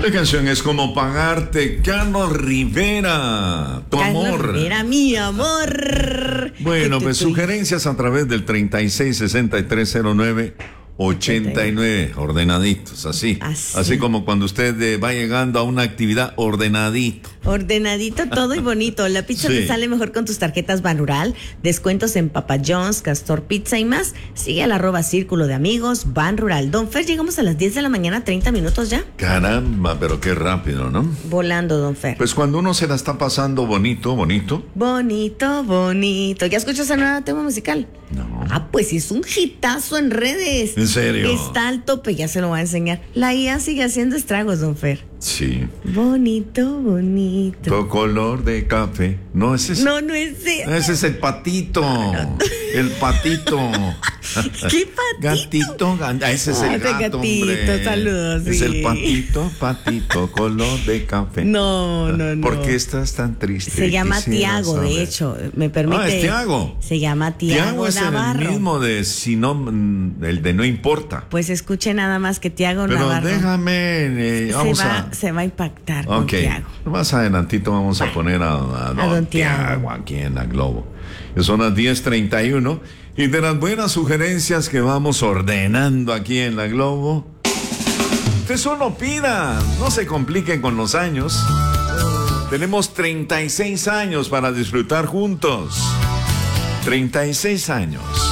La canción es Como Pagarte, Carlos Rivera, tu Carlos amor. Rivera, mi amor. Bueno, pues sugerencias a través del 36630989, ordenaditos, así como cuando usted va llegando a una actividad, ordenadito. Ordenadito todo y bonito. La pizza te sale mejor con tus tarjetas Banrural. Descuentos en Papa John's, Castor Pizza y más. Sigue al @círculo de amigos Banrural. Don Fer, llegamos a las 10 de la mañana, 30 minutos ya. Caramba, pero qué rápido, ¿no? Volando, don Fer. Pues cuando uno se la está pasando bonito. Bonito. ¿Ya escuchas ese nuevo tema musical? No. Pues es un hitazo en redes. ¿En serio? Está al tope, ya se lo voy a enseñar. La IA sigue haciendo estragos, don Fer. Sí. Bonito. Tu color de café. No, ese es. No es ese. Ese es el patito. El patito. ¿Qué patito? Gatito. Ese es el gato, gatito, hombre. saludos. Es sí. el patito, color de café. No. ¿Por qué estás tan triste? Se llama Quisiera Tiago, saber. de hecho. ¿Me permite? ¿Es Tiago? Se llama Tiago Tiago es Navarro. el mismo de si no, el de No Importa. Pues escuche nada más que Tiago Navarro. Pero déjame, se va a impactar con Ok, Tiago. más adelantito vamos a poner a don Tiago aquí en la Globo. Que son las 10:31 y de las buenas sugerencias que vamos ordenando aquí en la Globo. Usted solo pida, no se compliquen con los años. Tenemos 36 años para disfrutar juntos. 36 años.